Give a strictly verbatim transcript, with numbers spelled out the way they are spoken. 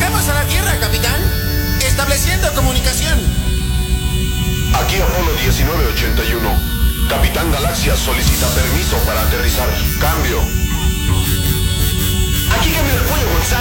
Llegamos a la Tierra, capitán. Estableciendo comunicación. Aquí Apolo diecinueve ochenta y uno. Capitán Galaxia solicita permiso para aterrizar. Cambio. Aquí cambio el pollo González.